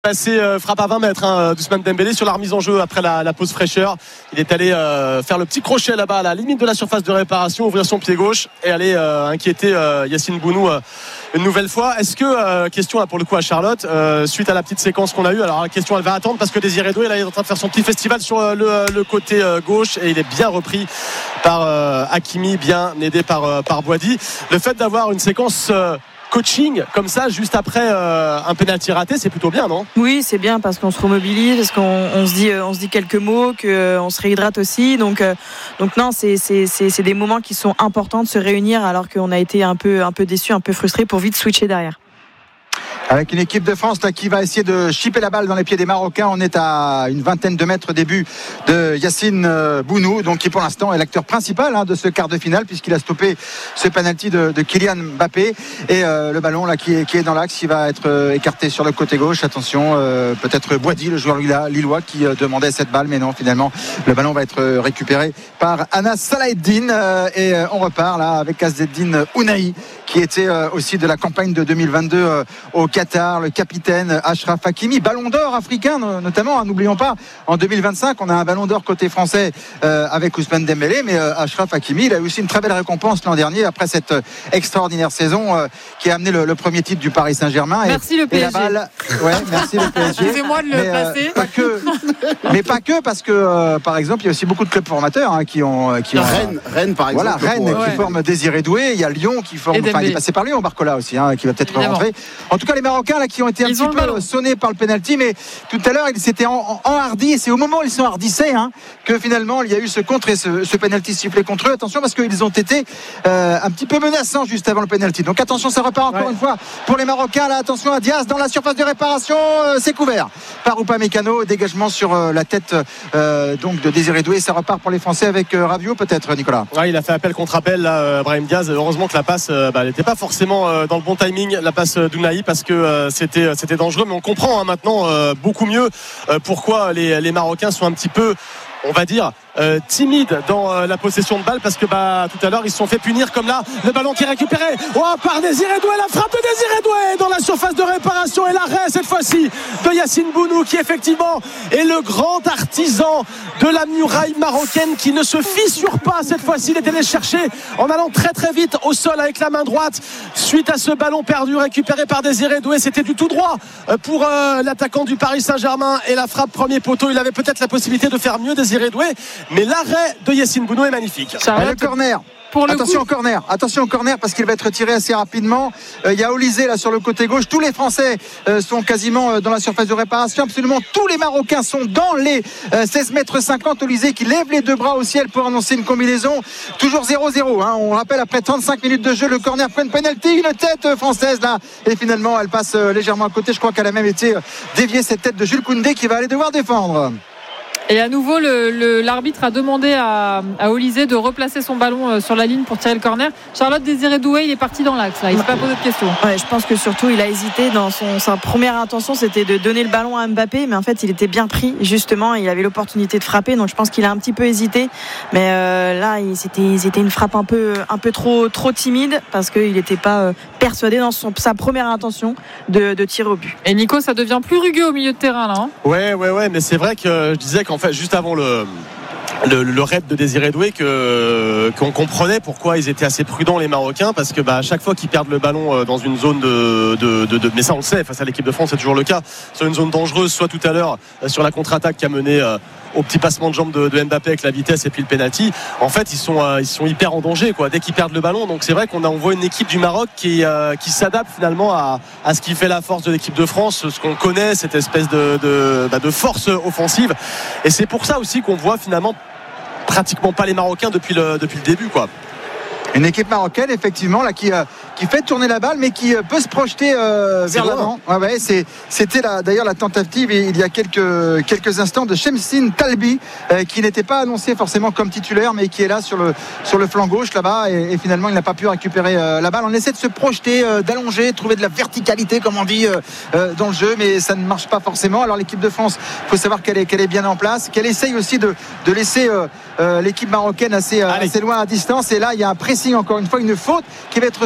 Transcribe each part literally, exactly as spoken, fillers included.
Passé euh, frappe à vingt mètres hein, d'Ousmane Dembélé sur la remise en jeu après la, la pause fraîcheur. Il est allé euh, faire le petit crochet là-bas à la limite de la surface de réparation, ouvrir son pied gauche et aller euh, inquiéter euh, Yacine Bounou euh, une nouvelle fois. Est-ce que, euh, question là pour le coup à Charlotte, euh, suite à la petite séquence qu'on a eue, alors la question elle va attendre parce que Désiré Doué là, il est en train de faire son petit festival sur euh, le, le côté euh, gauche et il est bien repris par euh, Hakimi, bien aidé par, euh, par Boady. Le fait d'avoir une séquence... Euh, coaching comme ça juste après euh, un pénalty raté, c'est plutôt bien, non ? Oui, c'est bien parce qu'on se remobilise, parce qu'on on se dit, on se dit quelques mots, qu'on se réhydrate aussi. Donc, euh, donc non, c'est, c'est, c'est, c'est des moments qui sont importants de se réunir alors qu'on a été un peu, un peu déçus, un peu frustrés pour vite switcher derrière. Avec une équipe de France là, qui va essayer de chipper la balle dans les pieds des Marocains. On est à une vingtaine de mètres des buts de Yacine Bounou, donc qui pour l'instant est l'acteur principal hein, de ce quart de finale puisqu'il a stoppé ce penalty de, de Kylian Mbappé. Et euh, le ballon là qui est, qui est dans l'axe, il va être euh, écarté sur le côté gauche. Attention, euh, peut-être Boady, le joueur lillois qui euh, demandait cette balle, mais non, finalement le ballon va être récupéré par Anas Salaheddine euh, et euh, on repart là avec Azzeddine Ounahi qui était euh, aussi de la campagne de deux mille vingt-deux euh, au Qatar, le capitaine Achraf Hakimi, ballon d'or africain notamment, hein, n'oublions pas, en deux mille vingt-cinq on a un ballon d'or côté français euh, avec Ousmane Dembélé, mais euh, Achraf Hakimi il a eu aussi une très belle récompense l'an dernier après cette euh, extraordinaire saison euh, qui a amené le, le premier titre du Paris Saint-Germain. Merci et, le P S G. Et la balle, ouais, merci le P S G. Excusez-moi de le mais, passer. Euh, pas que, mais pas que parce que euh, par exemple il y a aussi beaucoup de clubs formateurs hein, qui ont, qui ont Rennes, Rennes par exemple. voilà, Rennes pour, qui ouais. forme Désiré Doué, il y a Lyon qui forme, enfin il est passé par Lyon, Barcola aussi hein, qui va peut-être Évidemment. rentrer. En tout cas les Marocains là qui ont été un ils petit peu sonnés par le penalty, mais tout à l'heure ils s'étaient enhardis et c'est au moment où ils s'enhardissaient hein, que finalement il y a eu ce contre et ce, ce penalty sifflé contre eux. Attention parce qu'ils ont été euh, un petit peu menaçants juste avant le penalty. Donc attention, ça repart encore ouais. une fois pour les Marocains là. Attention à Diaz dans la surface de réparation, euh, c'est couvert par Upamecano, dégagement sur euh, la tête euh, donc de Désiré Doué. Ça repart pour les Français avec euh, Rabiot peut-être, Nicolas. Ouais, il a fait appel contre appel là, euh, Brahim Diaz. Heureusement que la passe euh, bah, elle n'était pas forcément euh, dans le bon timing, la passe euh, d'Ounahi, parce que euh, c'était, c'était dangereux, mais on comprend hein, maintenant euh, beaucoup mieux euh, pourquoi les, les Marocains sont un petit peu, on va dire, euh, timide dans euh, la possession de balle, parce que bah tout à l'heure ils se sont fait punir comme là, le ballon qui est récupéré oh, par Désiré Doué, la frappe de Désiré Doué dans la surface de réparation et l'arrêt cette fois-ci de Yacine Bounou qui effectivement est le grand artisan de la muraille marocaine qui ne se fissure pas cette fois-ci. Il est allé chercher en allant très très vite au sol avec la main droite suite à ce ballon perdu récupéré par Désiré Doué. C'était du tout droit pour euh, l'attaquant du Paris Saint-Germain et la frappe premier poteau. Il avait peut-être la possibilité de faire mieux Désiré Doué, mais l'arrêt de Yacine Bounou est magnifique. Et le corner. Pour le attention coup. au corner, attention au corner parce qu'il va être tiré assez rapidement. Il euh, y a Olysée là sur le côté gauche. Tous les Français euh, sont quasiment euh, dans la surface de réparation. Absolument tous les Marocains sont dans les euh, seize mètres cinquante. Olysée qui lève les deux bras au ciel pour annoncer une combinaison. Toujours zéro zéro. Hein. On rappelle après trente-cinq minutes de jeu, le corner prend une penalty, une tête française là. Et finalement, elle passe euh, légèrement à côté. Je crois qu'elle a même été euh, déviée cette tête de Jules Koundé qui va aller devoir défendre. Et à nouveau, le, le, l'arbitre a demandé à, à Olysée de replacer son ballon sur la ligne pour tirer le corner. Charlotte, Désiré Doué, il est parti dans l'axe. Là. Il ne s'est pas posé de questions. Ouais, je pense que surtout, il a hésité. Dans son, sa première intention, c'était de donner le ballon à Mbappé. Mais en fait, il était bien pris, justement. Il avait l'opportunité de frapper. Donc, je pense qu'il a un petit peu hésité. Mais euh, là, il, c'était, c'était une frappe un peu, un peu trop, trop timide parce qu'il n'était pas euh, persuadé dans son, sa première intention de, de tirer au but. Et Nico, ça devient plus rugueux au milieu de terrain, là. Hein ouais, ouais, ouais. Mais c'est vrai que je disais qu'en fait, juste avant le. Le, le raid de Désiré Doué que, qu'on comprenait pourquoi ils étaient assez prudents les Marocains, parce que bah, à chaque fois qu'ils perdent le ballon dans une zone de, de, de, de mais ça on le sait face à l'équipe de France c'est toujours le cas, sur une zone dangereuse, soit tout à l'heure sur la contre-attaque qui a mené euh, au petit passement de jambe de, de Mbappé avec la vitesse et puis le penalty, en fait ils sont, euh, ils sont hyper en danger quoi, dès qu'ils perdent le ballon. Donc c'est vrai qu'on a, on voit une équipe du Maroc qui, euh, qui s'adapte finalement à, à ce qui fait la force de l'équipe de France, ce qu'on connaît, cette espèce de, de, bah, de force offensive, et c'est pour ça aussi qu'on voit finalement pratiquement pas les Marocains depuis le, depuis le début quoi. Une équipe marocaine effectivement là qui, euh, qui fait tourner la balle mais qui euh, peut se projeter euh, vers l'avant. Ouais, ouais, c'est, c'était la, d'ailleurs la tentative il y a quelques, quelques instants de Chemsine Talbi euh, qui n'était pas annoncé forcément comme titulaire mais qui est là sur le, sur le flanc gauche là-bas et, et finalement il n'a pas pu récupérer euh, la balle. On essaie de se projeter, euh, d'allonger, trouver de la verticalité comme on dit euh, euh, dans le jeu, mais ça ne marche pas forcément. Alors l'équipe de France, il faut savoir qu'elle est, qu'elle est bien en place, qu'elle essaye aussi de, de laisser euh, euh, l'équipe marocaine assez, euh, assez loin à distance, et là il y a un pressing, encore une fois une faute qui va être sifflée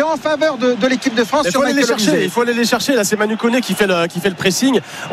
en faveur de, de l'équipe de France. Il faut aller les chercher. Il faut aller les chercher. Là, c'est Manu Koné qui fait le, qui fait le pressing.